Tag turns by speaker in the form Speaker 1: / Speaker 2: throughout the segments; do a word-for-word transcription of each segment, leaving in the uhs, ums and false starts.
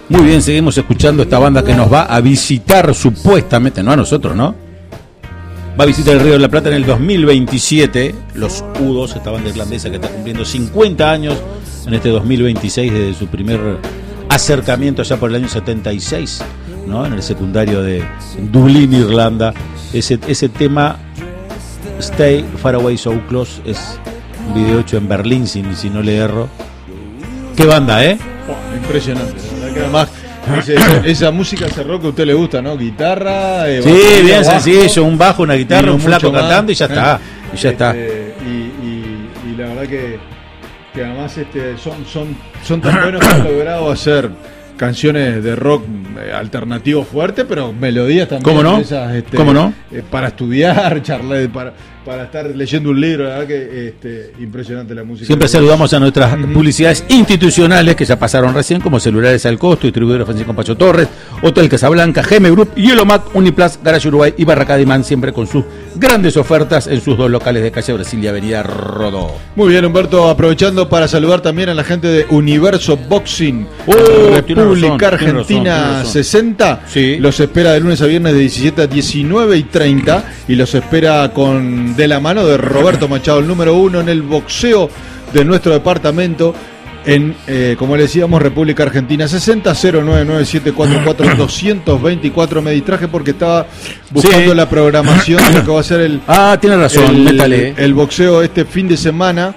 Speaker 1: Muy bien, seguimos escuchando esta banda que nos va a visitar supuestamente, no a nosotros, ¿no? Va a visitar el Río de la Plata en el dos mil veintisiete. Los U dos, esta banda irlandesa que está cumpliendo cincuenta años en este dos mil veintiséis desde su primer acercamiento allá por el año setenta y seis, ¿no? En el secundario de Dublín, Irlanda. Ese, ese tema, Stay Far Away So Close, es un video hecho en Berlín, si, si no le erro. Qué banda, ¿eh?
Speaker 2: Oh, impresionante, la verdad que además esa, esa música, ese rock que a usted le gusta, ¿no? Guitarra, eh,
Speaker 1: sí,
Speaker 2: batería,
Speaker 1: bien
Speaker 2: bajo,
Speaker 1: sencillo, un bajo, una guitarra,
Speaker 2: no
Speaker 1: un flaco
Speaker 2: más,
Speaker 1: cantando y ya
Speaker 2: ¿eh?
Speaker 1: está, y ya
Speaker 2: este,
Speaker 1: está.
Speaker 2: Y, y, y la verdad que, que además este, son, son, son tan buenos que han logrado hacer canciones de rock eh, alternativo fuerte, pero melodías también.
Speaker 1: ¿Cómo no?
Speaker 2: Esas, este,
Speaker 1: ¿Cómo no?
Speaker 2: Eh, para estudiar, charlar, para, para estar leyendo un libro, la verdad que este, impresionante la música.
Speaker 1: Siempre saludamos a nuestras uh-huh. publicidades institucionales que ya pasaron recién, como Celulares al Costo, Distribuidora Francisco Pacho Torres, Hotel Casablanca, G M Group, Yellowmat, Uniplas, Garage Uruguay y Barraca de Man, siempre con sus grandes ofertas en sus dos locales de calle Brasil y Avenida Rodó.
Speaker 2: Muy bien, Humberto, aprovechando para saludar también a la gente de Universo Boxing,
Speaker 1: oh,
Speaker 2: República
Speaker 1: razón,
Speaker 2: Argentina
Speaker 1: razón, razón.
Speaker 2: sesenta.
Speaker 1: Sí.
Speaker 2: Los espera de lunes a viernes de diecisiete a diecinueve y treinta y los espera con de la mano de Roberto Machado, el número uno en el boxeo de nuestro departamento. En, eh, como le decíamos, República Argentina sesenta, cero nueve nueve siete cuatro cuatro dos dos cuatro. Me distraje porque estaba buscando sí. la programación de lo que va a ser el,
Speaker 1: ah, tiene razón,
Speaker 2: el,
Speaker 1: métale.
Speaker 2: el boxeo este fin de semana,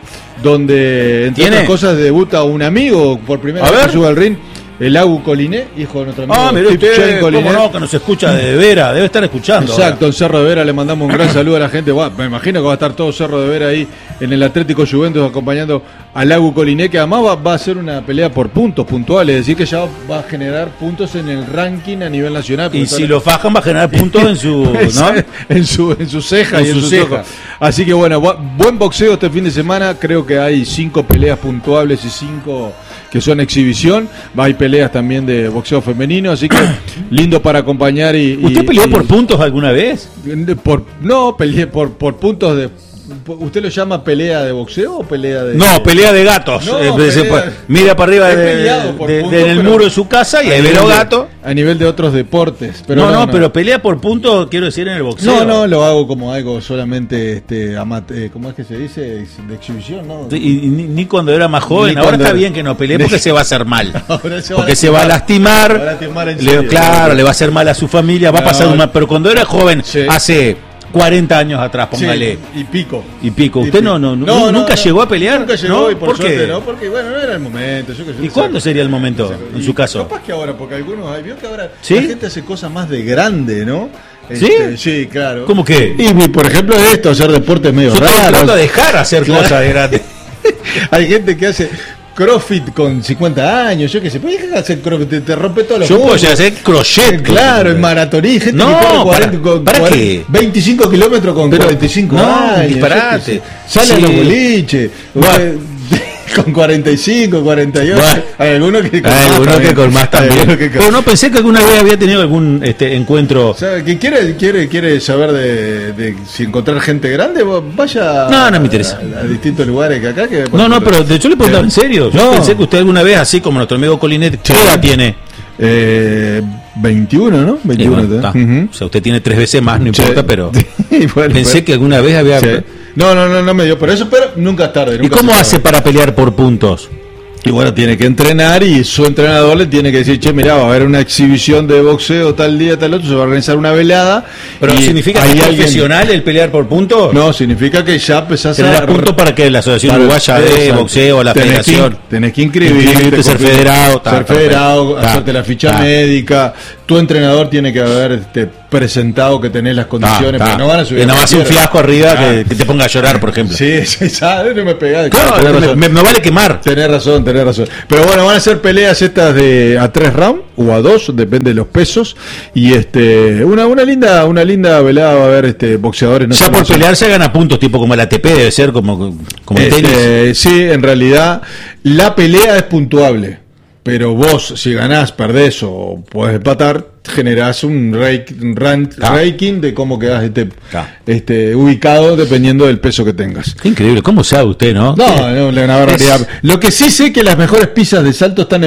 Speaker 2: donde entre
Speaker 1: ¿Tiene?
Speaker 2: otras cosas debuta un amigo por primera
Speaker 1: a
Speaker 2: vez
Speaker 1: ver.
Speaker 2: que sube al ring, el Agu Coliné, hijo de nuestro amigo
Speaker 1: ah, mire
Speaker 2: Steve
Speaker 1: usted,
Speaker 2: Coliné.
Speaker 1: cómo no, que nos escucha de Vera, debe estar escuchando.
Speaker 2: Exacto, en Cerro de Vera le mandamos un gran saludo a la gente. Bueno, me imagino que va a estar todo Cerro de Vera ahí en el Atlético Juventus acompañando al Agu Coliné, que además va, va a ser una pelea por puntos puntuales, es decir que ya va a generar puntos en el ranking a nivel nacional.
Speaker 1: Y si lo fajan va a generar puntos en su, ¿no?
Speaker 2: en su en su ceja
Speaker 1: en
Speaker 2: y en
Speaker 1: su
Speaker 2: sus
Speaker 1: ceja.
Speaker 2: ojos. Así que bueno, buen boxeo este fin de semana. Creo que hay cinco peleas puntuables y cinco que son exhibición. Hay peleas también de boxeo femenino, así que lindo para acompañar. y
Speaker 1: ¿Usted
Speaker 2: y,
Speaker 1: peleó
Speaker 2: y,
Speaker 1: por puntos alguna vez?
Speaker 2: Por, no, peleé por, por puntos de... ¿Usted lo llama pelea de boxeo o pelea de...?
Speaker 1: No, pelea de gatos.
Speaker 2: No,
Speaker 1: eh,
Speaker 2: pelea...
Speaker 1: se, mira para arriba de, de, de, de, en el muro de su casa y ahí ve los gatos.
Speaker 2: A nivel de otros deportes. Pero
Speaker 1: no, no,
Speaker 2: no, no,
Speaker 1: pero pelea por puntos, quiero decir, en el boxeo.
Speaker 2: No, no, lo hago como algo solamente, este, amate, ¿cómo es que se dice? De exhibición, ¿no?
Speaker 1: Y, y ni, ni cuando era más joven.
Speaker 2: Ni
Speaker 1: ahora está
Speaker 2: era...
Speaker 1: bien que no pelee porque se va a hacer mal.
Speaker 2: se
Speaker 1: porque se va a lastimar.
Speaker 2: Va a lastimar en
Speaker 1: le,
Speaker 2: serio,
Speaker 1: claro,
Speaker 2: ¿no?
Speaker 1: le va a hacer mal a su familia, va no, a pasar un mal. Pero cuando era joven, sí. hace cuarenta años atrás, póngale.
Speaker 2: Sí, y pico.
Speaker 1: Y pico. ¿Usted
Speaker 2: y pico.
Speaker 1: no, no,
Speaker 2: no,
Speaker 1: no,
Speaker 2: no
Speaker 1: nunca
Speaker 2: no,
Speaker 1: llegó a pelear?
Speaker 2: Nunca llegó
Speaker 1: ¿no?
Speaker 2: y por,
Speaker 1: ¿Por
Speaker 2: suerte
Speaker 1: qué?
Speaker 2: no, porque bueno, no era el momento. Yo que sé,
Speaker 1: ¿Y cuándo sería el momento,
Speaker 2: no sé,
Speaker 1: en su caso?
Speaker 2: Capaz que ahora, porque algunos, hay, vio que ahora
Speaker 1: ¿sí?
Speaker 2: la gente hace cosas más de grande, ¿no?
Speaker 1: ¿Sí?
Speaker 2: Este, sí, claro.
Speaker 1: ¿Cómo qué?
Speaker 2: Y por ejemplo esto, hacer deportes medio raros.
Speaker 1: Yo trato de dejar hacer claro. cosas de grande.
Speaker 2: Hay gente que hace CrossFit con cincuenta años, yo qué sé, ¿puedes dejar hacer CrossFit? Te, te rompe todos los
Speaker 1: Yo puedo hacer crochet.
Speaker 2: Claro, en maratoní, gente
Speaker 1: no,
Speaker 2: que corre cuarenta,
Speaker 1: para,
Speaker 2: con
Speaker 1: ¿para
Speaker 2: cuarenta,
Speaker 1: qué?
Speaker 2: veinticinco kilómetros con Pero, cuarenta y cinco
Speaker 1: no,
Speaker 2: años.
Speaker 1: Disparate.
Speaker 2: Sale
Speaker 1: sí.
Speaker 2: a los boliches. Bueno. Con cuarenta y cinco, cuarenta y ocho. Bueno, hay algunos que con
Speaker 1: hay
Speaker 2: más
Speaker 1: algunos
Speaker 2: también.
Speaker 1: que con más también.
Speaker 2: Que con...
Speaker 1: Pero no pensé que alguna vez había tenido algún este encuentro.
Speaker 2: O sea, que quiere, quiere, quiere saber de, de si encontrar gente grande, vaya
Speaker 1: no, no me interesa.
Speaker 2: A, a distintos lugares que acá. Que,
Speaker 1: no, no, pero yo le preguntaba en serio. Yo no. pensé que usted alguna vez, así como nuestro amigo Colinet, ¿qué edad tiene?
Speaker 2: Eh, veintiuno, ¿no? veintiuno.
Speaker 1: Bueno, uh-huh. O sea, usted tiene tres veces más, no importa, sí. pero
Speaker 2: bueno,
Speaker 1: pensé
Speaker 2: pues,
Speaker 1: que alguna vez había...
Speaker 2: Sí. No, no, no, no me dio por eso, pero nunca es tarde. Nunca
Speaker 1: ¿Y cómo hace para pelear por puntos?
Speaker 2: Y bueno, tiene que entrenar y su entrenador le tiene que decir, che, mirá, va a haber una exhibición de boxeo tal día, tal otro, se va a organizar una velada.
Speaker 1: ¿Pero significa que es alguien... profesional el pelear por puntos?
Speaker 2: No, significa que ya empezás a...
Speaker 1: ¿Tener puntos para que la Asociación Uruguaya de Boxeo, la
Speaker 2: tenés
Speaker 1: Federación?
Speaker 2: Que, tenés que inscribirte,
Speaker 1: ser federado.
Speaker 2: Ta, ser federado, ta, hacerte la ficha ta, médica. Tu entrenador tiene que haber este, presentado que tenés las condiciones,
Speaker 1: ta, ta.
Speaker 2: pero no van a subir.
Speaker 1: Que nada más un fiasco arriba que, que te ponga a llorar, por ejemplo.
Speaker 2: Sí, sí, sabes, no me pegás.
Speaker 1: Claro, claro me, me, me vale quemar.
Speaker 2: Tenés razón, tenés razón. Pero bueno, van a ser peleas estas de a tres rounds o a dos, depende de los pesos. Y este, una, una linda, una linda velada va a haber este boxeadores. No
Speaker 1: ya por pelear se gana puntos, tipo como el A T P debe ser, como, como el
Speaker 2: este,
Speaker 1: tenis.
Speaker 2: Sí, en realidad la pelea es puntuable. Pero vos, si ganás, perdés o podés empatar, generás un, rake, un rank, ah. ranking de cómo quedás este, ah. este, ubicado dependiendo del peso que tengas.
Speaker 1: Qué increíble, ¿cómo sabe usted, no?
Speaker 2: No, no, una barbaridad. Es... Lo que sí sé que las mejores pizzas de Salto están en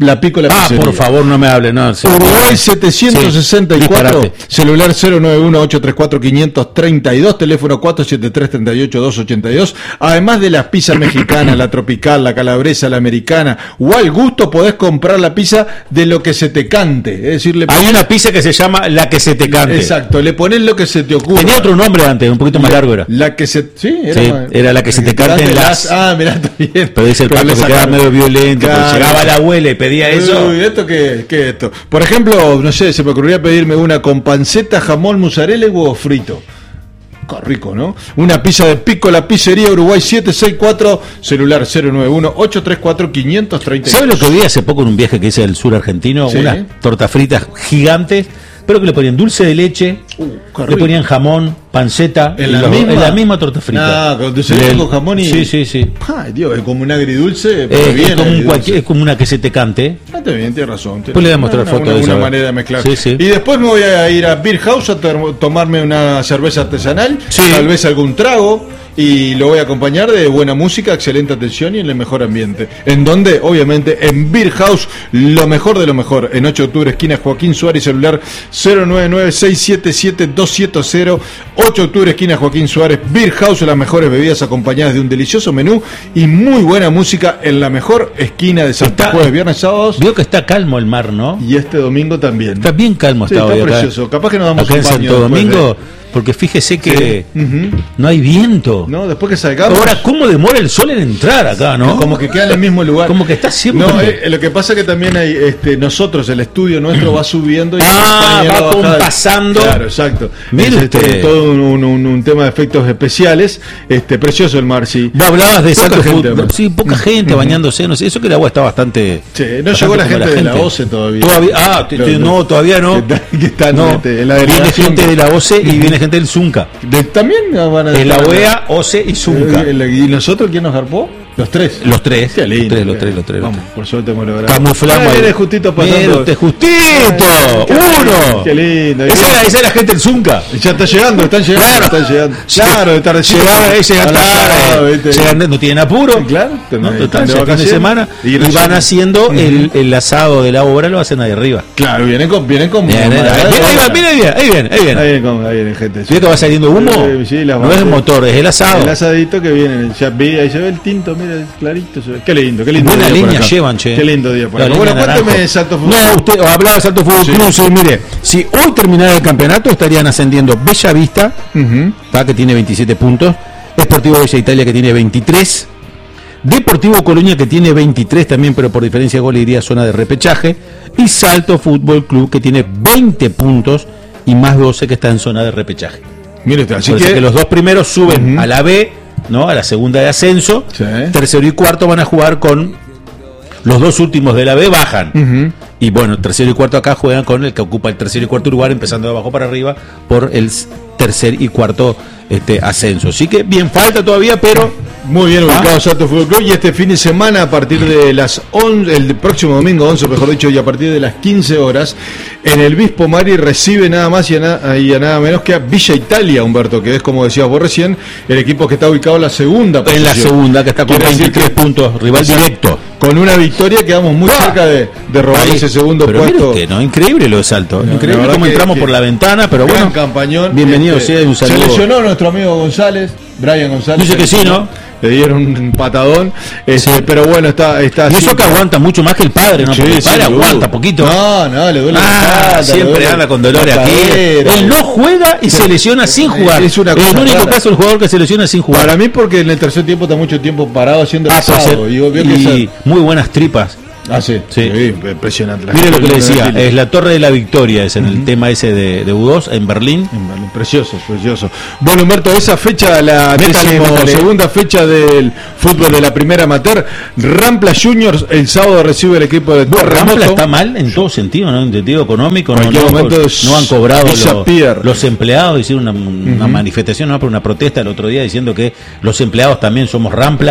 Speaker 2: La Piccola
Speaker 1: Ah,
Speaker 2: Pizzería.
Speaker 1: por favor, no me hable, no. Sí.
Speaker 2: Uruguay setecientos sesenta y cuatro,
Speaker 1: Sí,
Speaker 2: celular cero nueve uno ocho tres cuatro cinco tres dos, teléfono cuatro siete tres, tres ocho dos ocho dos. Además de las pizzas mexicanas, la tropical, la calabresa, la americana o al gusto, podés comprar la pizza de lo que se te cante. Es decir, le
Speaker 1: Hay una pizza que se llama La que se te cante.
Speaker 2: Exacto, le pones lo que se te ocurra.
Speaker 1: Tenía otro nombre antes, un poquito más largo era.
Speaker 2: La que se... Sí, era,
Speaker 1: Sí,
Speaker 2: más-
Speaker 1: era La que se te cante en las...
Speaker 2: Ah, mirá, está bien.
Speaker 1: Pero dice el
Speaker 2: Pero
Speaker 1: pato
Speaker 2: le
Speaker 1: que quedaba
Speaker 2: sacaron-
Speaker 1: medio violento, porque
Speaker 2: Claro.
Speaker 1: llegaba la abuela y pedía eso.
Speaker 2: Uy, ¿esto qué, qué es esto? Por ejemplo, no sé, se me ocurriría pedirme una con panceta, jamón, mozzarella y huevo frito. Qué rico, ¿no? Una pizza de Piccola Pizzería, Uruguay siete seis cuatro, celular cero nueve uno ocho tres cuatro cinco tres dos.
Speaker 1: ¿Sabes lo que vi hace poco en un viaje que hice al sur argentino?
Speaker 2: Sí.
Speaker 1: Unas tortas fritas gigantes, pero que le ponían dulce de leche,
Speaker 2: Uh, qué
Speaker 1: le
Speaker 2: rico.
Speaker 1: ponían jamón, panceta,
Speaker 2: ¿En
Speaker 1: y
Speaker 2: la
Speaker 1: los-
Speaker 2: misma?
Speaker 1: en la misma torta frita.
Speaker 2: Ah, con dulce de leche,
Speaker 1: Le-
Speaker 2: con jamón y...
Speaker 1: Sí, sí, sí.
Speaker 2: Ay, Dios, es como un agridulce, pero
Speaker 1: Eh,
Speaker 2: bien
Speaker 1: es, como un
Speaker 2: agridulce.
Speaker 1: cualquier- es como una que se te cante.
Speaker 2: Ah, está bien, tienes razón. tienes
Speaker 1: Después le voy a
Speaker 2: razón.
Speaker 1: mostrar
Speaker 2: Una-
Speaker 1: fotos
Speaker 2: una,
Speaker 1: de
Speaker 2: una
Speaker 1: esa.
Speaker 2: manera de mezclar.
Speaker 1: Sí, sí.
Speaker 2: Y después me voy a ir a Beer House a ter- tomarme una cerveza artesanal,
Speaker 1: Sí.
Speaker 2: tal vez algún trago, y lo voy a acompañar de buena música, excelente atención y en el mejor ambiente. ¿En donde? Obviamente en Beer House, lo mejor de lo mejor. En ocho de octubre, esquina Joaquín Suárez, celular cero nueve nueve seis siete siete dos siete cero. ocho de octubre, esquina Joaquín Suárez, Beer House, las mejores bebidas acompañadas de un delicioso menú y muy buena música en la mejor esquina de Santa
Speaker 1: Está-
Speaker 2: Jueves, viernes, sábados.
Speaker 1: Veo que está calmo el mar, ¿no?
Speaker 2: Y este domingo también.
Speaker 1: Está bien calmo
Speaker 2: Sí,
Speaker 1: está
Speaker 2: está
Speaker 1: hoy acá.
Speaker 2: precioso. Capaz que nos damos
Speaker 1: Acá
Speaker 2: un
Speaker 1: en
Speaker 2: baño
Speaker 1: Santo
Speaker 2: después,
Speaker 1: Domingo,
Speaker 2: ¿eh?
Speaker 1: porque fíjese que
Speaker 2: Ujú.
Speaker 1: no hay viento.
Speaker 2: No, después que salgamos.
Speaker 1: Ahora, ¿cómo demora el sol en entrar acá, no?
Speaker 2: Como que queda en el mismo lugar.
Speaker 1: Como que está siempre.
Speaker 2: No, eh, lo que pasa que también hay, este, nosotros, el estudio nuestro va subiendo y
Speaker 1: Ah,
Speaker 2: el compañero
Speaker 1: va
Speaker 2: baja-
Speaker 1: compasando.
Speaker 2: Claro, exacto.
Speaker 1: Mire
Speaker 2: Es, este,
Speaker 1: usted.
Speaker 2: todo un, un- un- un tema de efectos especiales. Este, precioso el mar, sí.
Speaker 1: Vos hablabas de
Speaker 2: Poca
Speaker 1: Santo
Speaker 2: gente,
Speaker 1: Fútbol.
Speaker 2: además.
Speaker 1: Sí, poca gente bañándose, no sé, eso que el agua está bastante.
Speaker 2: Sí, no
Speaker 1: bastante
Speaker 2: llegó la
Speaker 1: como
Speaker 2: gente de la O C E todavía.
Speaker 1: Todavía, ah, te- te-
Speaker 2: Los-
Speaker 1: no, todavía no.
Speaker 2: que está- que están,
Speaker 1: No,
Speaker 2: este, en la
Speaker 1: viene
Speaker 2: delegación.
Speaker 1: gente de la O C E y viene gente del Zunca.
Speaker 2: De- también van a
Speaker 1: En la O E A, O C E y Zunca.
Speaker 2: Eh, ¿Y nosotros quién nos garpó? Los tres.
Speaker 1: Los tres.
Speaker 2: Qué lindo.
Speaker 1: Los tres, los tres, los tres. los
Speaker 2: Vamos,
Speaker 1: tres.
Speaker 2: por suerte hemos logrado.
Speaker 1: Camuflamos.
Speaker 2: Ah,
Speaker 1: ahí.
Speaker 2: viene justito pasando.
Speaker 1: Mire usted, justito.
Speaker 2: Qué
Speaker 1: Uno.
Speaker 2: Qué lindo.
Speaker 1: Esa era, esa era la gente del Zunca.
Speaker 2: Ya está llegando, están llegando,
Speaker 1: Claro.
Speaker 2: están llegando. Claro, está recién.
Speaker 1: Llegaban, ahí llegan
Speaker 2: Ah,
Speaker 1: tarde,
Speaker 2: viste.
Speaker 1: llegan, no tienen apuro.
Speaker 2: Claro,
Speaker 1: ¿no?
Speaker 2: están
Speaker 1: Total,
Speaker 2: de
Speaker 1: ya fin de
Speaker 2: vacaciones.
Speaker 1: semana.
Speaker 2: Y
Speaker 1: Y,
Speaker 2: recién-
Speaker 1: van haciendo el, el asado de la obra, lo hacen ahí arriba.
Speaker 2: Claro, vienen con. Vienen con
Speaker 1: Bien,
Speaker 2: con-
Speaker 1: ahí, ahí, ahí va, viene bien, ahí viene, ahí
Speaker 2: Ahí
Speaker 1: viene.
Speaker 2: vienen con- ahí vienen gente.
Speaker 1: ¿Vio que va saliendo humo?
Speaker 2: Sí, sí, las
Speaker 1: No es el
Speaker 2: banderas.
Speaker 1: motor, es el asado.
Speaker 2: El asadito que viene, ya vi, ahí se ve el tinto, mira, clarito. Se ve. Qué lindo, qué lindo.
Speaker 1: Buena
Speaker 2: día por
Speaker 1: leña
Speaker 2: acá.
Speaker 1: llevan, che.
Speaker 2: Qué lindo día por
Speaker 1: La
Speaker 2: acá.
Speaker 1: leña
Speaker 2: Bueno,
Speaker 1: naranjo.
Speaker 2: cuéntame Salto Fútbol.
Speaker 1: No, usted hablaba de Salto Fútbol
Speaker 2: Sí.
Speaker 1: Club, sí, mire, si hoy terminara el campeonato estarían ascendiendo Bella Vista,
Speaker 2: Ujú.
Speaker 1: ¿tá? que tiene veintisiete puntos, Sportivo Bella Italia que tiene veintitrés, Deportivo Colonia que tiene veintitrés también, pero por diferencia de gol iría a zona de repechaje, y Salto Fútbol Club que tiene veinte puntos y más doce que está en zona de repechaje.
Speaker 2: Mire usted, así
Speaker 1: Por eso
Speaker 2: que,
Speaker 1: que los dos primeros suben
Speaker 2: Ujú.
Speaker 1: a la B, ¿no? A la segunda de ascenso.
Speaker 2: Sí.
Speaker 1: Tercero y cuarto van a jugar con los dos últimos de la B, bajan.
Speaker 2: Ujú.
Speaker 1: Y bueno, tercero y cuarto acá juegan con el que ocupa el tercer y cuarto lugar, empezando de abajo para arriba por el s- tercer y cuarto este ascenso. Así que bien, falta todavía, pero
Speaker 2: Muy bien ubicado
Speaker 1: Ah.
Speaker 2: Salto Fútbol Club, y este fin de semana a partir de las once, el próximo domingo once, mejor dicho, y a partir de las quince horas, en el Bispo Mari recibe nada más y a, na- y a nada menos que a Villa Italia, Humberto, que es, como decías vos recién, el equipo que está ubicado en la segunda
Speaker 1: en
Speaker 2: posición.
Speaker 1: la segunda, que está con
Speaker 2: Quiere decir
Speaker 1: veintitrés
Speaker 2: que-
Speaker 1: puntos, rival
Speaker 2: Exacto.
Speaker 1: directo.
Speaker 2: Con una victoria quedamos muy
Speaker 1: Ah.
Speaker 2: cerca de, de robar
Speaker 1: Ahí.
Speaker 2: ese segundo
Speaker 1: Pero mire
Speaker 2: puesto.
Speaker 1: usted, ¿no? Increíble lo de Salto.
Speaker 2: No,
Speaker 1: Increíble
Speaker 2: la verdad
Speaker 1: cómo
Speaker 2: que-
Speaker 1: entramos
Speaker 2: que-
Speaker 1: por la ventana, pero
Speaker 2: Gran
Speaker 1: bueno.
Speaker 2: campañón.
Speaker 1: Bienvenido
Speaker 2: Este,
Speaker 1: sea, un
Speaker 2: Se
Speaker 1: saludo.
Speaker 2: lesionó nuestro amigo González, Brian González.
Speaker 1: Dice que sí, ¿no?
Speaker 2: Le dieron un patadón, este,
Speaker 1: Sí.
Speaker 2: pero bueno, está, está
Speaker 1: Y eso
Speaker 2: así.
Speaker 1: que aguanta mucho más que el padre, ¿no?
Speaker 2: Sí,
Speaker 1: Porque el
Speaker 2: sí,
Speaker 1: padre
Speaker 2: dudo.
Speaker 1: aguanta poquito.
Speaker 2: No, no, le duele la
Speaker 1: Ah,
Speaker 2: espalda, le
Speaker 1: siempre
Speaker 2: duele
Speaker 1: anda con dolores
Speaker 2: la
Speaker 1: aquí.
Speaker 2: cadera.
Speaker 1: Él no juega y se lesiona sin jugar.
Speaker 2: Es una
Speaker 1: el
Speaker 2: cosa
Speaker 1: único
Speaker 2: rara.
Speaker 1: caso del jugador que se lesiona sin jugar.
Speaker 2: Para mí, porque en el tercer tiempo está mucho tiempo parado haciendo el
Speaker 1: Ah, puede
Speaker 2: asado.
Speaker 1: ser.
Speaker 2: Y, vio que
Speaker 1: Y
Speaker 2: esa-
Speaker 1: muy buenas tripas.
Speaker 2: Ah, sí,
Speaker 1: Sí.
Speaker 2: sí, impresionante. La
Speaker 1: Mire lo que le decía,
Speaker 2: En
Speaker 1: es la Torre de la Victoria, es en el tema ese de, de U dos en Berlín.
Speaker 2: Berlín, precioso, precioso. Bueno, Humberto, esa fecha, la
Speaker 1: Métale, métale.
Speaker 2: segunda fecha del fútbol de la primera amateur, Rampla Juniors el sábado recibe el equipo de
Speaker 1: Bueno,
Speaker 2: Terremoto.
Speaker 1: Rampla está mal en todo sentido, ¿no? En sentido económico, no,
Speaker 2: Cualquier
Speaker 1: no,
Speaker 2: momento es-
Speaker 1: no han cobrado los,
Speaker 2: disappear.
Speaker 1: los empleados, hicieron una, una manifestación, no, pero una protesta el otro día diciendo que los empleados también somos Rampla.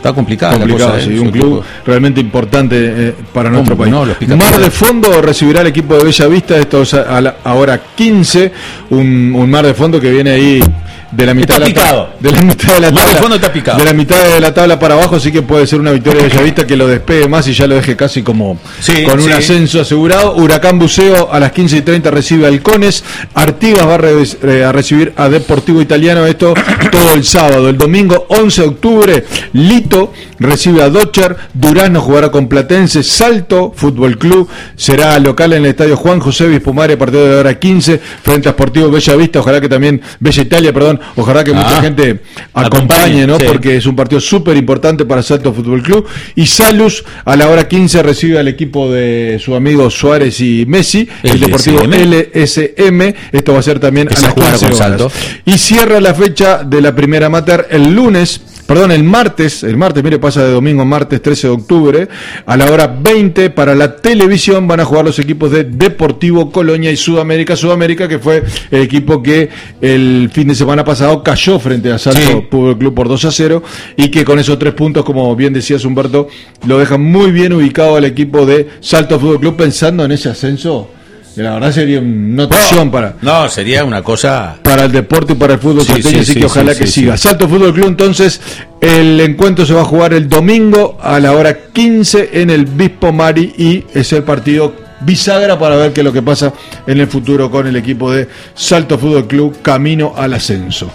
Speaker 1: Está complicado,
Speaker 2: complicado
Speaker 1: la cosa,
Speaker 2: sí,
Speaker 1: ¿eh?
Speaker 2: un club
Speaker 1: tipo...
Speaker 2: realmente importante eh, para nuestro país.
Speaker 1: No,
Speaker 2: Mar de Fondo recibirá el equipo de Bella Vista, esto es a la, ahora quince, un, un Mar de Fondo que viene ahí de la mitad
Speaker 1: está
Speaker 2: de la,
Speaker 1: picado.
Speaker 2: de la mitad de la
Speaker 1: Mar
Speaker 2: tabla,
Speaker 1: de Fondo está picado.
Speaker 2: de la mitad de la tabla para abajo, así que puede ser una victoria de Bellavista que lo despegue más y ya lo deje casi como
Speaker 1: sí,
Speaker 2: con un
Speaker 1: sí.
Speaker 2: ascenso asegurado. Huracán Buceo a las quince y treinta recibe a Halcones. Artigas va a, re, a recibir a Deportivo Italiano, esto todo el sábado. El domingo once de octubre Lito recibe a Dodger, Durazno jugará con Platense, Salto Fútbol Club será local en el estadio Juan José Bispomare a partir de la hora quince frente a Sportivo Bellavista. Ojalá que también Bella Italia, perdón, ojalá que ah, mucha gente acompañe, ¿no? Sí. Porque es un partido súper importante para Salto Fútbol Club. Y Salus a la hora quince recibe al equipo de su amigo Suárez y Messi, el, el Deportivo L S M. Esto va a ser también
Speaker 1: Esa
Speaker 2: a las quince horas. Y cierra la fecha de la primera amateur el lunes. Perdón, el martes, el martes, mire, pasa de domingo a martes trece de octubre, a la hora veinte para la televisión van a jugar los equipos de Deportivo Colonia y Sudamérica, Sudamérica que fue el equipo que el fin de semana pasado cayó frente a Salto sí. Fútbol Club por dos a cero y que con esos tres puntos, como bien decías Humberto, lo dejan muy bien ubicado al equipo de Salto Fútbol Club pensando en ese ascenso. La verdad sería una notación
Speaker 1: no,
Speaker 2: para
Speaker 1: no sería una cosa
Speaker 2: para el deporte y para el fútbol sí, salteño, sí, así sí, que ojalá sí, que sí, siga sí. Salto Fútbol Club, entonces el encuentro se va a jugar el domingo a la hora quince en el Bispomari y es el partido bisagra para ver qué es lo que pasa en el futuro con el equipo de Salto Fútbol Club camino al ascenso.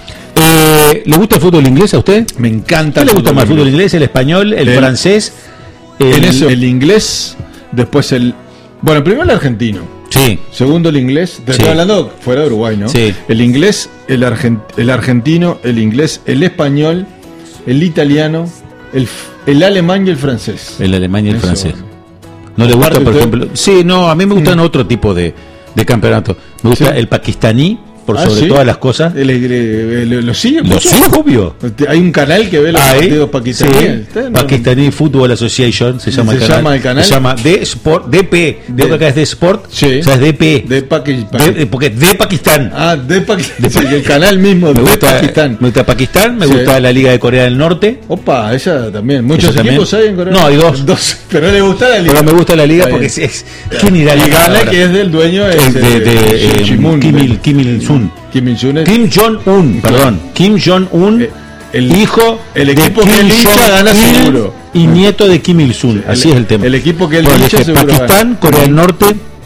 Speaker 1: Eh, ¿Le gusta el fútbol inglés a usted?
Speaker 2: Me encanta.
Speaker 1: ¿Qué le gusta más el fútbol inglés? ¿El español? ¿El, el francés?
Speaker 2: El, el, eso, el inglés, después el bueno, primero el argentino.
Speaker 1: Sí.
Speaker 2: Segundo el inglés, te
Speaker 1: sí.
Speaker 2: estoy hablando fuera de Uruguay, ¿no?
Speaker 1: Sí.
Speaker 2: El inglés, el, argent, el argentino, el inglés, el español, el italiano, el, el alemán y el francés.
Speaker 1: El alemán y el Eso. francés. ¿No le gusta, por ejemplo? Sí, no, a mí me gustan mm. otro tipo de, de campeonato. Me gusta sí. el pakistaní, por ah, sobre ¿sí? todas las cosas.
Speaker 2: El, el, el, el, ¿Lo sigue?
Speaker 1: Lo sigue, obvio.
Speaker 2: Hay un canal que ve los
Speaker 1: Ahí,
Speaker 2: partidos pakistaníes.
Speaker 1: Sí. No, Pakistaní Football Association se llama,
Speaker 2: se
Speaker 1: el, canal.
Speaker 2: llama el canal.
Speaker 1: Se llama D Sport, D P. De otra acá es de Sport.
Speaker 2: Sí.
Speaker 1: O sea, es D P.
Speaker 2: De Pakistán.
Speaker 1: De, de, porque de Pakistán.
Speaker 2: Ah, de Pakistán. Sí, el canal mismo
Speaker 1: me
Speaker 2: de
Speaker 1: gusta,
Speaker 2: Pakistán.
Speaker 1: Me gusta Pakistán, me sí. gusta la Liga de Corea del Norte.
Speaker 2: Opa, ella también. Muchos
Speaker 1: Eso
Speaker 2: equipos
Speaker 1: también.
Speaker 2: hay en Corea.
Speaker 1: No, hay dos.
Speaker 2: dos. Pero le gusta la Liga.
Speaker 1: Pero me gusta la Liga porque es, es ¿quién irá a la
Speaker 2: Liga? Gana que es del dueño
Speaker 1: es
Speaker 2: de,
Speaker 1: de, de, de
Speaker 2: Kim,
Speaker 1: Kim Il Kim Il Sung.
Speaker 2: Kim Il Sung.
Speaker 1: Kim Jong-un, perdón. Kim Jong-un, eh, el hijo
Speaker 2: el equipo que él hincha gana seguro.
Speaker 1: Y nieto de Kim Il Sung. Así
Speaker 2: el,
Speaker 1: es el tema.
Speaker 2: El equipo que él
Speaker 1: bueno,
Speaker 2: hincha seguro.
Speaker 1: Pakistán, gana. Corea del Norte.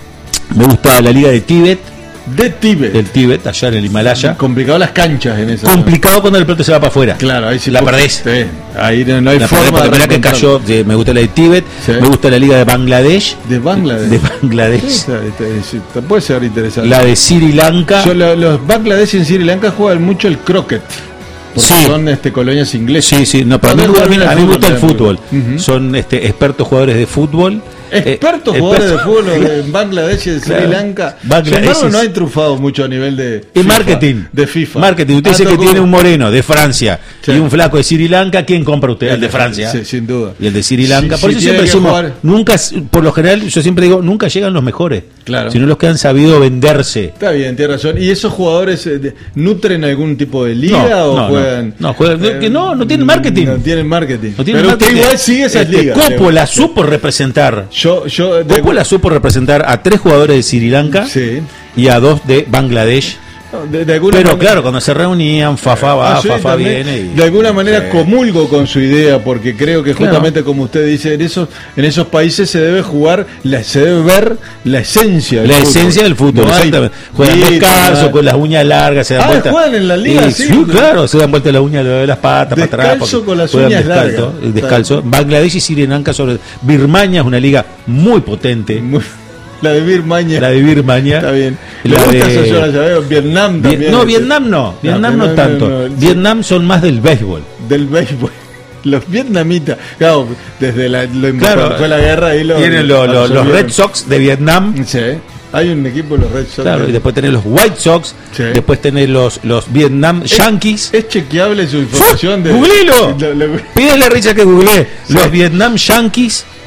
Speaker 1: Me gusta la Liga de Tíbet.
Speaker 2: De Tíbet.
Speaker 1: Del Tíbet, allá en el Himalaya.
Speaker 2: Complicado las canchas en esa.
Speaker 1: Complicado cuando el pelota se va para afuera.
Speaker 2: Claro, ahí sí
Speaker 1: la perdés.
Speaker 2: Sí. Ahí no, no hay
Speaker 1: la
Speaker 2: forma
Speaker 1: de que cayó. Sí, me gusta la de Tíbet. Sí. Me gusta la Liga de Bangladesh.
Speaker 2: De Bangladesh.
Speaker 1: De Bangladesh. Sí,
Speaker 2: está, está, está, puede ser interesante.
Speaker 1: La de Sri Lanka.
Speaker 2: Yo, lo, los Bangladesh en Sri Lanka juegan mucho el croquet. Porque sí. son este, colonias inglesas.
Speaker 1: Sí, sí, no, pero a mí, a mí, a mí me gusta el fútbol. Uh-huh. Son este, expertos jugadores de fútbol.
Speaker 2: Expertos eh, jugadores expertos. de fútbol de Bangladesh y de Sri claro. Lanka. Sin embargo, no hay trufado mucho a nivel de
Speaker 1: FIFA, marketing.
Speaker 2: De FIFA.
Speaker 1: Marketing. Usted ah, dice que tiene un moreno de Francia sí. y un flaco de Sri Lanka. ¿Quién compra usted? El, el de Francia.
Speaker 2: Sí, sin duda.
Speaker 1: Y el de Sri Lanka.
Speaker 2: Sí,
Speaker 1: por
Speaker 2: sí,
Speaker 1: eso siempre decimos, jugar. nunca, por lo general, yo siempre digo, nunca llegan los mejores.
Speaker 2: Claro.
Speaker 1: Sino los que han sabido venderse.
Speaker 2: Está bien, tiene razón. ¿Y esos jugadores eh, nutren algún tipo de liga
Speaker 1: no,
Speaker 2: o
Speaker 1: no,
Speaker 2: juegan?
Speaker 1: No, no, juegan, eh, no, no tienen marketing.
Speaker 2: No tienen marketing.
Speaker 1: No tienen
Speaker 2: Pero
Speaker 1: marketing.
Speaker 2: usted igual sigue esas
Speaker 1: este,
Speaker 2: ligas.
Speaker 1: Coppola supo representar.
Speaker 2: Yo, yo,
Speaker 1: de Coppola supo representar a tres jugadores de Sri Lanka
Speaker 2: sí.
Speaker 1: y a dos de Bangladesh.
Speaker 2: De, de alguna
Speaker 1: pero
Speaker 2: manera,
Speaker 1: claro, cuando se reunían, Fafá va, ah, sí, Fafá viene. Y,
Speaker 2: de alguna manera
Speaker 1: sí.
Speaker 2: comulgo con su idea, porque creo que justamente claro. como usted dice, en esos en esos países se debe jugar, la, se debe ver la esencia del
Speaker 1: la
Speaker 2: fútbol.
Speaker 1: esencia del fútbol, no exactamente. Juegan descalzo, con las uñas largas, se dan
Speaker 2: ah,
Speaker 1: vuelta.
Speaker 2: juegan en la liga,
Speaker 1: y,
Speaker 2: sí,
Speaker 1: sí, claro, se dan vuelta las uñas de las patas
Speaker 2: descalzo
Speaker 1: para atrás.
Speaker 2: Descalzo con las uñas
Speaker 1: descalzo,
Speaker 2: largas.
Speaker 1: Descalzo. Bangladesh y Sri Lanka sobre Birmania es una liga muy potente.
Speaker 2: Muy La de Birmania.
Speaker 1: La de Birmania.
Speaker 2: Está bien.
Speaker 1: La
Speaker 2: de...
Speaker 1: de...
Speaker 2: Yo la veo. Vietnam también. No,
Speaker 1: Vietnam no. Vietnam no, no tanto. No, no, Vietnam sí. son más del béisbol.
Speaker 2: Del béisbol. Los vietnamitas. Claro, desde la, lo
Speaker 1: claro,
Speaker 2: fue la guerra ahí lo,
Speaker 1: tienen lo, lo, los Red Sox de Vietnam.
Speaker 2: Sí. Hay un equipo de los Red Sox.
Speaker 1: Claro, y después tenés los White Sox. Sí. Después tenés los, los Vietnam Yankees.
Speaker 2: Es, es chequeable su información.
Speaker 1: ¡Googlelo! Pídele a Richard que googlee. Sí. Los Vietnam Yankees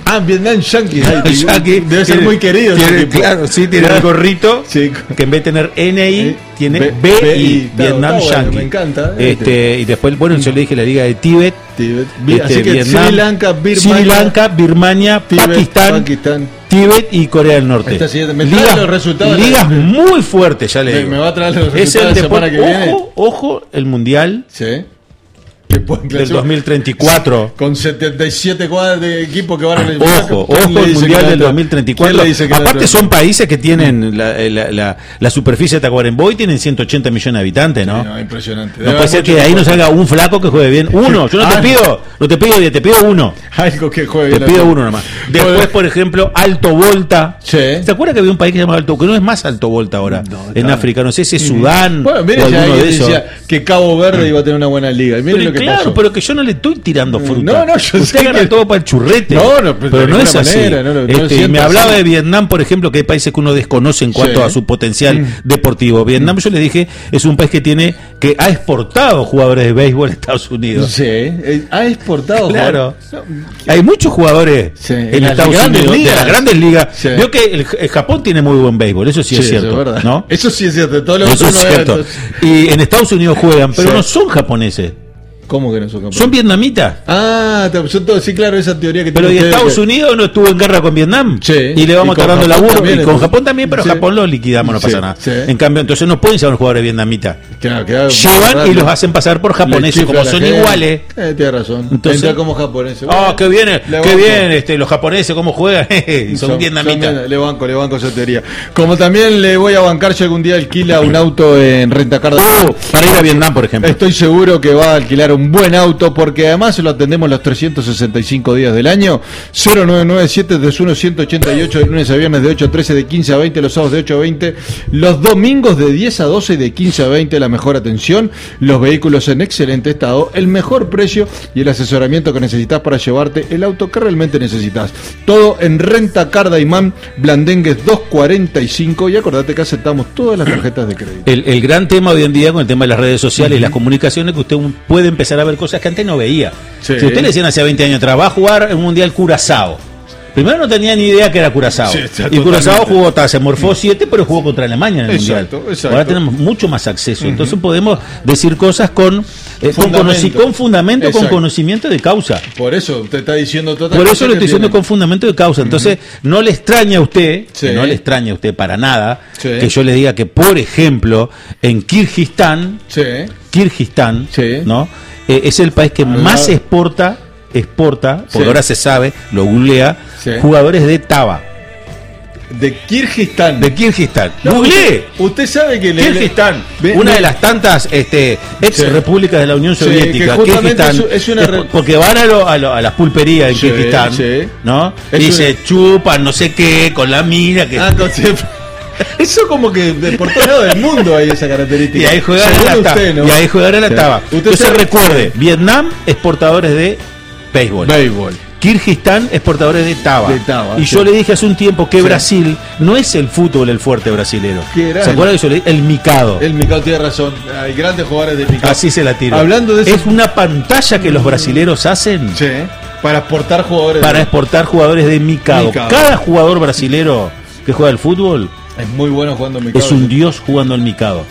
Speaker 2: Ah, Vietnam Yankee. Ay,
Speaker 1: Yankee
Speaker 2: debe ser
Speaker 1: tiene,
Speaker 2: muy querido.
Speaker 1: Tiene, claro, sí, tiene el gorrito
Speaker 2: sí.
Speaker 1: que en vez de tener N I, tiene
Speaker 2: B,
Speaker 1: B,
Speaker 2: B
Speaker 1: I,
Speaker 2: I,
Speaker 1: Vietnam
Speaker 2: está
Speaker 1: Yankee.
Speaker 2: Bueno, me encanta.
Speaker 1: Este, y después, bueno, yo le dije la Liga de Tíbet.
Speaker 2: Tíbet.
Speaker 1: Este,
Speaker 2: Así que
Speaker 1: Vietnam,
Speaker 2: Sri Lanka, Birmania,
Speaker 1: Sri Lanka, Birmania,
Speaker 2: Tíbet,
Speaker 1: Pakistán,
Speaker 2: Pakistán,
Speaker 1: Tíbet y Corea del Norte.
Speaker 2: Esta siguiente, me
Speaker 1: ligas,
Speaker 2: los resultados
Speaker 1: ligas
Speaker 2: de la...
Speaker 1: muy fuertes, ya le
Speaker 2: me,
Speaker 1: digo.
Speaker 2: me va a traer los
Speaker 1: es
Speaker 2: resultados
Speaker 1: el
Speaker 2: la semana que
Speaker 1: ojo,
Speaker 2: viene.
Speaker 1: Ojo, el Mundial.
Speaker 2: Sí.
Speaker 1: Del dos mil treinta y cuatro.
Speaker 2: Con setenta y siete cuadras de equipo que van a el
Speaker 1: Ojo, ojo el Mundial del dos mil treinta y cuatro. Aparte son países que tienen la, la, la, la superficie de Tacuarembó y tienen ciento ochenta millones de habitantes, ¿no?
Speaker 2: Sí, no, impresionante.
Speaker 1: No puede ser que de ahí no salga un flaco que juegue bien. Uno, yo no te
Speaker 2: ah,
Speaker 1: pido, no te pido diez, te pido uno.
Speaker 2: Algo que juegue bien.
Speaker 1: Te pido uno nomás. Después, por ejemplo, Alto Volta.
Speaker 2: Sí.
Speaker 1: ¿Se acuerda que había un país que se llama Alto Volta? Que no es más Alto Volta ahora. No, en África, no sé si es Sudán.
Speaker 2: Bueno, mire,
Speaker 1: o
Speaker 2: ya
Speaker 1: alguno de
Speaker 2: decía que Cabo Verde iba a tener una buena liga. Y mire
Speaker 1: pero
Speaker 2: lo que
Speaker 1: claro,
Speaker 2: pasó.
Speaker 1: pero que yo no le estoy tirando fruta.
Speaker 2: No, no, yo
Speaker 1: Usted
Speaker 2: sé
Speaker 1: agarra
Speaker 2: que...
Speaker 1: todo para el churrete.
Speaker 2: No, no, pero,
Speaker 1: pero no es así.
Speaker 2: Manera, no, no,
Speaker 1: este,
Speaker 2: no
Speaker 1: me hablaba
Speaker 2: así.
Speaker 1: de Vietnam, por ejemplo, que hay países que uno desconoce en cuanto
Speaker 2: sí.
Speaker 1: a su potencial
Speaker 2: mm.
Speaker 1: deportivo. Vietnam, yo le dije, es un país que tiene que ha exportado jugadores de béisbol a Estados Unidos.
Speaker 2: Sí, eh, ha exportado.
Speaker 1: Claro.
Speaker 2: No,
Speaker 1: hay muchos jugadores
Speaker 2: sí.
Speaker 1: en,
Speaker 2: en
Speaker 1: Estados Unidos,
Speaker 2: ligas.
Speaker 1: de las grandes ligas.
Speaker 2: Sí.
Speaker 1: Veo que el, el Japón tiene muy buen béisbol, eso sí, sí es cierto.
Speaker 2: Eso es verdad.
Speaker 1: ¿No?
Speaker 2: Eso sí es cierto. Todo lo
Speaker 1: eso es cierto.
Speaker 2: Era,
Speaker 1: y en Estados Unidos juegan, pero
Speaker 2: sí.
Speaker 1: no son japoneses.
Speaker 2: ¿Cómo que no son campeones?
Speaker 1: Son vietnamitas.
Speaker 2: Ah, yo todo, sí, claro, esa teoría que
Speaker 1: pero
Speaker 2: tiene
Speaker 1: y Estados
Speaker 2: que...
Speaker 1: Unidos no estuvo en guerra con Vietnam.
Speaker 2: Sí.
Speaker 1: Y le vamos a estar dando laburo.
Speaker 2: También,
Speaker 1: y con
Speaker 2: entonces.
Speaker 1: Japón también, pero
Speaker 2: sí.
Speaker 1: Japón lo liquidamos, no pasa
Speaker 2: sí.
Speaker 1: nada.
Speaker 2: Sí.
Speaker 1: En cambio, entonces no pueden ser los jugadores vietnamitas.
Speaker 2: Claro, claro,
Speaker 1: llevan
Speaker 2: claro.
Speaker 1: y los hacen pasar por japoneses, como son
Speaker 2: gente.
Speaker 1: iguales.
Speaker 2: Eh, tienes razón.
Speaker 1: Entonces,
Speaker 2: entra como japoneses.
Speaker 1: Ah,
Speaker 2: Bueno,
Speaker 1: oh, qué bien, qué
Speaker 2: banco.
Speaker 1: bien, este, los japoneses, cómo juegan. y son, son vietnamitas.
Speaker 2: Son, le banco, le banco esa teoría. Como también le voy a bancar si algún día alquila un auto en Rentacar.
Speaker 1: Uh, para ir a Vietnam, por ejemplo.
Speaker 2: Estoy seguro que va a alquilar un buen auto porque además se lo atendemos los trescientos sesenta y cinco días del año. Cero nueve nueve siete tres uno uno uno ocho de lunes a viernes de ocho a trece, de quince a veinte, los sábados de ocho a veinte, los domingos de diez a doce y de quince a veinte. La mejor atención, los vehículos en excelente estado, el mejor precio y el asesoramiento que necesitas para llevarte el auto que realmente necesitas. Todo en Rentacar Daimán, Blandengues doscientos cuarenta y cinco, y acordate que aceptamos todas las tarjetas de crédito.
Speaker 1: El, el gran tema hoy en día con el tema de las redes sociales uh-huh. y las comunicaciones, que usted puede empezar a ver cosas que antes no veía. Sí. Si usted le decían hace veinte años atrás, va a jugar en un mundial Curazao. Primero no tenía ni idea que era Curazao. Sí, y Curazao jugó, se morfó siete, pero jugó contra Alemania en el
Speaker 2: exacto,
Speaker 1: mundial.
Speaker 2: Exacto.
Speaker 1: Ahora tenemos mucho más acceso. Uh-huh. Entonces podemos decir cosas con, eh, con, conoci- con fundamento, exacto. con conocimiento de causa.
Speaker 2: Por eso te está diciendo todas
Speaker 1: Por eso lo estoy diciendo con fundamento de causa. Entonces, uh-huh. no le extraña a usted, sí. que no le extraña a usted para nada, sí. que yo le diga que, por ejemplo, en Kirguistán,
Speaker 2: sí.
Speaker 1: Kirguistán,
Speaker 2: sí.
Speaker 1: ¿no? Eh, es el país que Algo. más exporta, exporta, porque sí. ahora se sabe, lo googlea, sí. jugadores de Taba.
Speaker 2: De Kirguistán.
Speaker 1: De Kirguistán.
Speaker 2: No,
Speaker 1: ¡Googleé!
Speaker 2: Usted sabe que...
Speaker 1: Kirguistán,
Speaker 2: le,
Speaker 1: una
Speaker 2: le,
Speaker 1: de las tantas este, ex sí. repúblicas de la Unión Soviética.
Speaker 2: Sí,
Speaker 1: Kirguistán,
Speaker 2: es, es una re...
Speaker 1: porque van a, lo, a, lo, a las pulperías en sí, Kirguistán, sí. ¿no? Es y una... se chupan no sé qué con la mina que...
Speaker 2: Ah, con... Eso como que de por todos lados del mundo hay esa característica.
Speaker 1: Y ahí juegan a la taba. ¿No? Y ahí juegan a la taba. Sí. Entonces sabe... recuerde, Vietnam, exportadores de béisbol.
Speaker 2: Béisbol.
Speaker 1: Kirguistán, exportadores de taba.
Speaker 2: De taba
Speaker 1: y sí. yo le dije hace un tiempo que sí. Brasil no es el fútbol el fuerte brasilero. ¿Se acuerdan que yo le dije? El micado.
Speaker 2: El micado tiene razón. Hay grandes jugadores de micado.
Speaker 1: Así se la tiro.
Speaker 2: Hablando de eso,
Speaker 1: es una pantalla que los brasileros hacen.
Speaker 2: Sí. Para exportar jugadores.
Speaker 1: Para
Speaker 2: de...
Speaker 1: exportar jugadores de micado. micado. Cada jugador brasilero que juega al fútbol
Speaker 2: es muy bueno jugando al micado.
Speaker 1: Es un dios jugando al micado.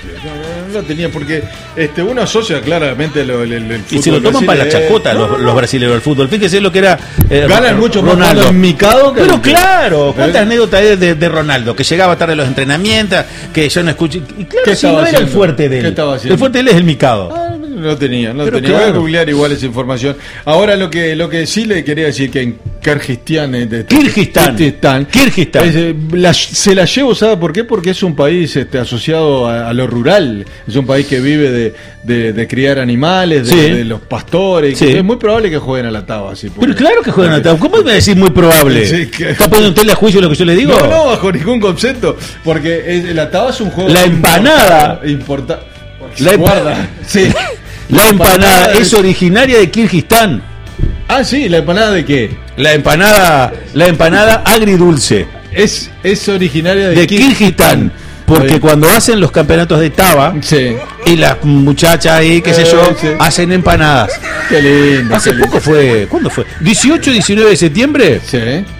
Speaker 2: No lo tenía porque este uno asocia claramente lo, el, el, el
Speaker 1: fútbol. Y se lo toman para la chacota no, los, los brasileños del fútbol. Fíjese lo que era
Speaker 2: eh, ganan mucho más Ronaldo en micado que
Speaker 1: pero claro, cuántas ¿Eh? anécdotas hay de, de Ronaldo que llegaba tarde a los entrenamientos, que yo no escuché. Y claro, si no era el fuerte de él. El fuerte de él es el micado.
Speaker 2: Ah, no tenía, no
Speaker 1: pero
Speaker 2: tenía.
Speaker 1: Claro.
Speaker 2: Voy a googlear igual esa información. Ahora lo que lo que sí le quería decir que en Kirguistán, este,
Speaker 1: Kirguistán,
Speaker 2: Kirguistán,
Speaker 1: Kirguistán.
Speaker 2: Es, la, se la llevo, ¿sabe por qué? Porque es un país este, asociado a, a lo rural. Es un país que vive de, de, de criar animales, de,
Speaker 1: sí.
Speaker 2: de los pastores.
Speaker 1: Sí.
Speaker 2: Es muy probable que jueguen a la taba. Así, porque,
Speaker 1: pero claro que juegan a la taba. ¿Cómo me va a decir muy probable?
Speaker 2: Sí, que...
Speaker 1: ¿Está poniendo usted a juicio lo que yo le digo?
Speaker 2: No, no, bajo ningún concepto. Porque es, la taba es un juego.
Speaker 1: La empanada.
Speaker 2: Importa,
Speaker 1: la
Speaker 2: guarda. Sí.
Speaker 1: La empanada es originaria de Kirguistán.
Speaker 2: Ah, sí, ¿la empanada de qué?
Speaker 1: La empanada, la empanada agridulce.
Speaker 2: Es, es originaria de,
Speaker 1: de Kirguistán. Porque
Speaker 2: Bien.
Speaker 1: cuando hacen los campeonatos de Taba
Speaker 2: Sí.
Speaker 1: y las muchachas ahí, qué sé
Speaker 2: Eh,
Speaker 1: yo,
Speaker 2: sí.
Speaker 1: hacen empanadas.
Speaker 2: Qué lindo.
Speaker 1: Hace
Speaker 2: qué
Speaker 1: poco
Speaker 2: lindo.
Speaker 1: fue, ¿cuándo fue? dieciocho y diecinueve de septiembre,
Speaker 2: Sí.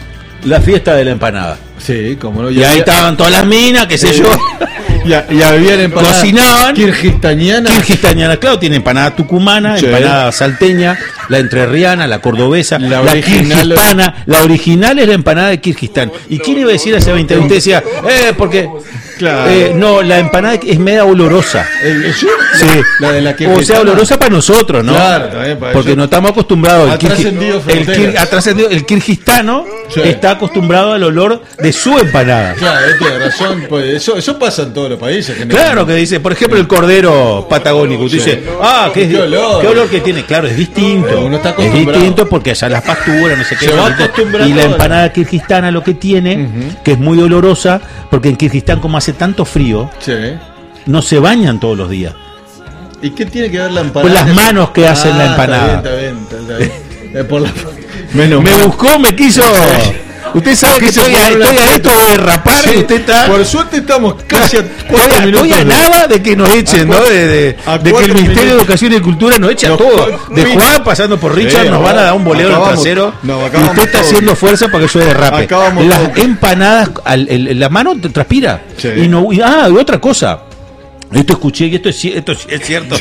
Speaker 1: la fiesta de la empanada.
Speaker 2: Sí, como no.
Speaker 1: Y ahí estaban todas las minas, qué sé
Speaker 2: Eh,
Speaker 1: yo,
Speaker 2: Ya, ya habían empanadas.
Speaker 1: cocinaban.
Speaker 2: Kirguistañana.
Speaker 1: Kirguistañana, claro, tiene empanada tucumana,
Speaker 2: Sí.
Speaker 1: empanada salteña, la entrerriana, la cordobesa,
Speaker 2: La
Speaker 1: la,
Speaker 2: original-
Speaker 1: kirguistana. La original es la empanada de Kirguistán. ¿Y quién iba a decir hace veinte años? Usted decía, eh, porque.
Speaker 2: Claro.
Speaker 1: eh, no, la empanada es media olorosa.
Speaker 2: El- ¿sí?
Speaker 1: Sí.
Speaker 2: La de la
Speaker 1: O sea,
Speaker 2: kirguistana.
Speaker 1: olorosa para nosotros, ¿no?
Speaker 2: Claro, también para
Speaker 1: Porque
Speaker 2: ellos.
Speaker 1: no estamos acostumbrados.
Speaker 2: Ha
Speaker 1: El, kirgi-
Speaker 2: trascendido
Speaker 1: el,
Speaker 2: fronteras.
Speaker 1: kir- ha trascendido- el kirguistano
Speaker 2: Sí.
Speaker 1: está acostumbrado al olor de su empanada.
Speaker 2: Claro, él tiene razón. Pues eso, eso pasa en todos los países.
Speaker 1: Claro que dice, por ejemplo, el cordero patagónico. Usted
Speaker 2: Sí.
Speaker 1: dice, ah, ¿qué, es-
Speaker 2: Qué olor.
Speaker 1: ¿qué olor que tiene? Claro, es distinto.
Speaker 2: Uno está
Speaker 1: es
Speaker 2: acostumbrado.
Speaker 1: distinto porque allá las pasturas, no sé qué.
Speaker 2: Se va
Speaker 1: no sé qué.
Speaker 2: acostumbrando
Speaker 1: Y la
Speaker 2: a la-
Speaker 1: empanada kirguistana lo que tiene, que es muy olorosa, porque en Kirguistán, como hace tanto frío,
Speaker 2: Sí.
Speaker 1: no se bañan todos los días.
Speaker 2: ¿Y qué tiene que ver la empanada?
Speaker 1: Pues las manos que hacen la
Speaker 2: Ah,
Speaker 1: empanada.
Speaker 2: Está bien, está bien, está bien. Eh, por la... Menos
Speaker 1: Me
Speaker 2: mal.
Speaker 1: buscó, me quiso. Usted sabe que
Speaker 2: Quiso
Speaker 1: estoy a,
Speaker 2: poner una-
Speaker 1: estoy a esto de derrapar
Speaker 2: Sí,
Speaker 1: y usted está.
Speaker 2: Por suerte estamos casi a
Speaker 1: Estoy
Speaker 2: cuatro
Speaker 1: a,
Speaker 2: minutos.
Speaker 1: estoy a
Speaker 2: de-
Speaker 1: nada de que nos echen,
Speaker 2: A
Speaker 1: ¿no?
Speaker 2: cua-
Speaker 1: De, de-
Speaker 2: a
Speaker 1: de que el
Speaker 2: cuatro
Speaker 1: Ministerio de
Speaker 2: minutos.
Speaker 1: Educación y Cultura nos eche a
Speaker 2: Nos-
Speaker 1: todos. De
Speaker 2: sí.
Speaker 1: Juan pasando por Richard
Speaker 2: Sí,
Speaker 1: nos van a dar un boleo en el
Speaker 2: acabamos-
Speaker 1: trasero.
Speaker 2: no,
Speaker 1: Y
Speaker 2: acabamos
Speaker 1: usted está
Speaker 2: todo.
Speaker 1: haciendo fuerza para que yo derrape.
Speaker 2: Acabamos
Speaker 1: Las
Speaker 2: todo.
Speaker 1: empanadas, al- el- la mano te transpira.
Speaker 2: Sí.
Speaker 1: Y no, y- ah, y otra cosa. Esto escuché y esto es, ci- esto es es cierto.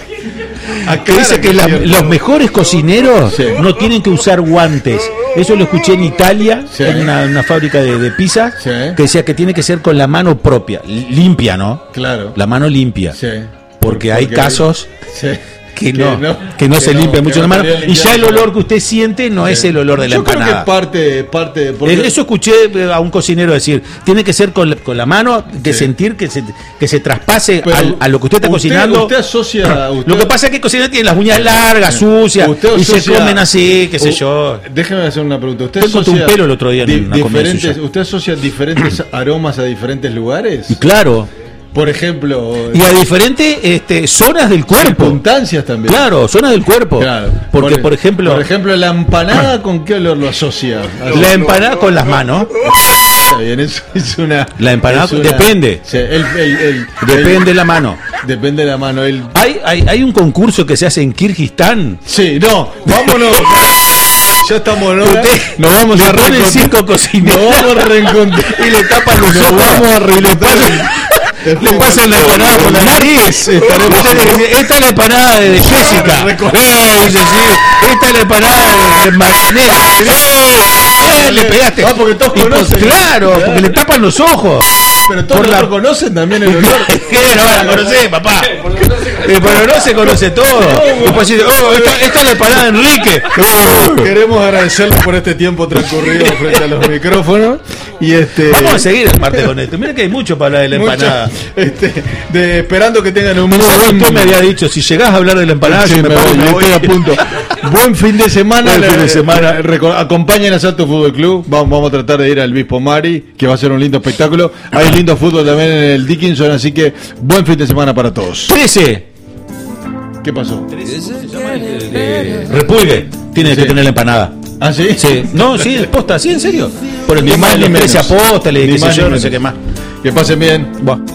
Speaker 1: Que dice que
Speaker 2: es
Speaker 1: la-
Speaker 2: cierto.
Speaker 1: los mejores cocineros
Speaker 2: Sí.
Speaker 1: no tienen que usar guantes. Eso lo escuché en Italia,
Speaker 2: Sí.
Speaker 1: en una, una fábrica de, de pizza,
Speaker 2: Sí.
Speaker 1: que decía que tiene que ser con la mano propia, li- limpia, ¿no?
Speaker 2: Claro.
Speaker 1: La mano limpia.
Speaker 2: Sí.
Speaker 1: Porque hay casos
Speaker 2: Sí.
Speaker 1: que no, que no,
Speaker 2: que no,
Speaker 1: se limpia
Speaker 2: que
Speaker 1: mucho
Speaker 2: no
Speaker 1: la mano.
Speaker 2: podrían
Speaker 1: Y ya
Speaker 2: limpiar
Speaker 1: el
Speaker 2: la mano.
Speaker 1: olor que usted siente no es el olor de la
Speaker 2: Yo creo
Speaker 1: empanada.
Speaker 2: que parte, parte porque
Speaker 1: Eh, Eso escuché eh, a un cocinero decir, tiene que ser con la, con la mano, que
Speaker 2: Sí.
Speaker 1: sentir que se, que se traspase
Speaker 2: Pero
Speaker 1: al- a lo que usted está cocinando.
Speaker 2: Usted asocia. Usted,
Speaker 1: Lo que pasa es que el cocinero tiene las uñas largas, sucias,
Speaker 2: usted
Speaker 1: y se
Speaker 2: asocia-
Speaker 1: comen así, qué sé
Speaker 2: u-
Speaker 1: yo.
Speaker 2: Déjeme hacer una pregunta. ¿Usted
Speaker 1: Usted cortó un
Speaker 2: asocia
Speaker 1: pelo el otro día en
Speaker 2: di-
Speaker 1: una comida
Speaker 2: diferentes,
Speaker 1: suya.
Speaker 2: ¿Usted asocia diferentes aromas a diferentes lugares?
Speaker 1: Y claro,
Speaker 2: Por ejemplo,
Speaker 1: y a diferentes este, zonas del cuerpo.
Speaker 2: circunstancias también.
Speaker 1: Claro, zonas del cuerpo.
Speaker 2: Claro.
Speaker 1: Porque, por, ejemplo,
Speaker 2: por ejemplo, la empanada, ¿con qué olor lo asocia?
Speaker 1: la empanada con las manos.
Speaker 2: Está bien, eso es una.
Speaker 1: La empanada
Speaker 2: es una-
Speaker 1: depende.
Speaker 2: Sí, el- el- el-
Speaker 1: Depende
Speaker 2: el-
Speaker 1: de la mano.
Speaker 2: depende de la mano. El,
Speaker 1: Hay, hay, hay un concurso que se hace en Kirguistán.
Speaker 2: sí, no, vámonos. Ya estamos en hora.
Speaker 1: Usted
Speaker 2: Nos vamos
Speaker 1: le
Speaker 2: a
Speaker 1: ponen
Speaker 2: reencontrar.
Speaker 1: cinco cocineros
Speaker 2: Nos vamos a reencontrar.
Speaker 1: y le tapan los
Speaker 2: Nos
Speaker 1: ojos.
Speaker 2: vamos a reencontrar.
Speaker 1: Le pasan la empanada por la nariz.
Speaker 2: Estaremos-
Speaker 1: Usted le dice, esta es la empanada de, de Jessica. Eh, dice, sí, esta es la empanada de, de Marinela. Eh, le pegaste.
Speaker 2: Ah, porque todos
Speaker 1: Y por-
Speaker 2: conocen.
Speaker 1: Claro, porque le tapan los ojos.
Speaker 2: Pero todos
Speaker 1: Por la-
Speaker 2: los conocen también el olor.
Speaker 1: ¿Qué? No la conocés, papá. Eh, pero no se conoce todo. Después dice, oh, esta, esta es la empanada de Enrique.
Speaker 2: Queremos agradecerles por este tiempo transcurrido frente a los micrófonos. Y este.
Speaker 1: Vamos a seguir el martes con esto. Mira que hay mucho para hablar de la
Speaker 2: mucho,
Speaker 1: empanada.
Speaker 2: este, de, esperando que tengan un muy buen.
Speaker 1: Usted me había dicho, si llegás a hablar de la empanada,
Speaker 2: Sí,
Speaker 1: yo me,
Speaker 2: me
Speaker 1: pongo,
Speaker 2: voy,
Speaker 1: me
Speaker 2: yo
Speaker 1: voy.
Speaker 2: estoy a punto. Buen fin de semana.
Speaker 1: Buen fin de
Speaker 2: Le-
Speaker 1: semana.
Speaker 2: le- reco- Acompañen a Salto Fútbol Club. Vamos, vamos a tratar de ir al Bispo Mari, que va a ser un lindo espectáculo. Hay lindo fútbol también en el Dickinson, así que buen fin de semana para todos.
Speaker 1: trece.
Speaker 2: ¿Qué pasó?
Speaker 1: Eh, Repulgue. Tiene
Speaker 2: Sí.
Speaker 1: que tener la empanada.
Speaker 2: ¿Ah, sí?
Speaker 1: Sí. No, sí, posta, sí, en serio. Por el
Speaker 2: Ni
Speaker 1: tema
Speaker 2: más
Speaker 1: de
Speaker 2: ni
Speaker 1: los trece
Speaker 2: menos.
Speaker 1: apóstoles,
Speaker 2: Ni
Speaker 1: qué sé
Speaker 2: más
Speaker 1: yo,
Speaker 2: ni
Speaker 1: no sé
Speaker 2: menos.
Speaker 1: qué más.
Speaker 2: Que pasen bien.
Speaker 1: Buah.